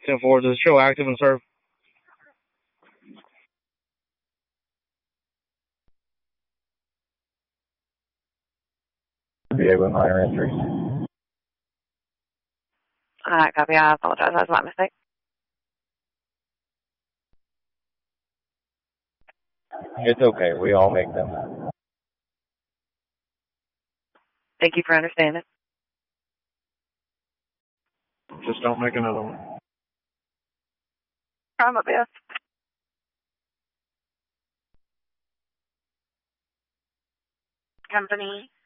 10-4, does it show active and serve? VA with minor injuries. Copy. I apologize. That was my mistake. It's okay. We all make them. Thank you for understanding. Just don't make another one. Try my best. Company